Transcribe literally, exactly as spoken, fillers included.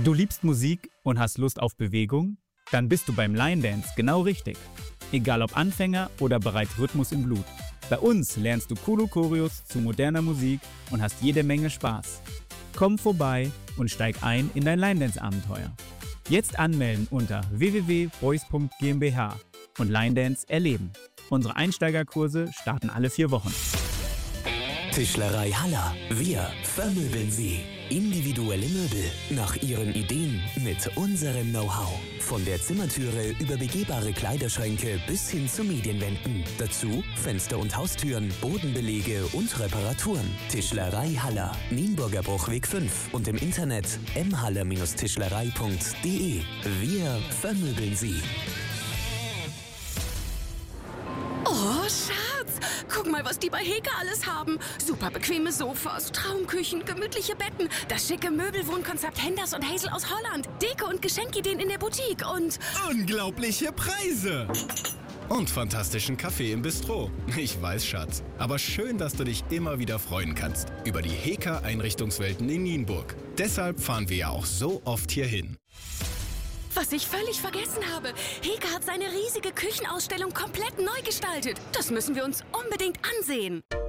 Du liebst Musik und hast Lust auf Bewegung? Dann bist du beim Line Dance genau richtig. Egal ob Anfänger oder bereits Rhythmus im Blut. Bei uns lernst du coole Choreos zu moderner Musik und hast jede Menge Spaß. Komm vorbei und steig ein in dein Line Dance Abenteuer. Jetzt anmelden unter w w w punkt boys punkt g m b h und Line Dance erleben. Unsere Einsteigerkurse starten alle vier Wochen. Tischlerei Haller. Wir vermöbeln Sie. Individuelle Möbel nach Ihren Ideen mit unserem Know-how. Von der Zimmertüre über begehbare Kleiderschränke bis hin zu Medienwänden. Dazu Fenster und Haustüren, Bodenbelege und Reparaturen. Tischlerei Haller. Nienburger Bruchweg fünf und im Internet m haller tischlerei punkt d e. Wir vermöbeln Sie. Oh, Schatz, guck mal, was die bei Heka alles haben. Super bequeme Sofas, Traumküchen, gemütliche Betten, das schicke Möbelwohnkonzept Henders und Hazel aus Holland, Deko- und Geschenkideen in der Boutique und... unglaubliche Preise! Und fantastischen Kaffee im Bistro. Ich weiß, Schatz. Aber schön, dass du dich immer wieder freuen kannst über die Heka-Einrichtungswelten in Nienburg. Deshalb fahren wir ja auch so oft hierhin. Was ich völlig vergessen habe, Heka hat seine riesige Küchenausstellung komplett neu gestaltet. Das müssen wir uns unbedingt ansehen.